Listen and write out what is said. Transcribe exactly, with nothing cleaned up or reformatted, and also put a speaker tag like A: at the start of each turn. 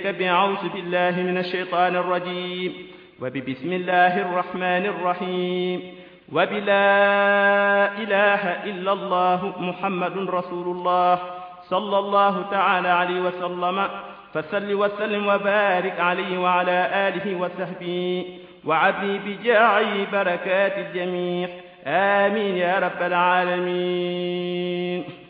A: بأعوذ بالله من الشيطان الرجيم وببسم الله الرحمن الرحيم وبلا إله إلا الله محمد رسول الله صلى الله تعالى عليه وسلم فصل وسلم وبارك عليه وعلى آله وصحبه وعبي بجاعي بركات الجميع آمين يا رب العالمين.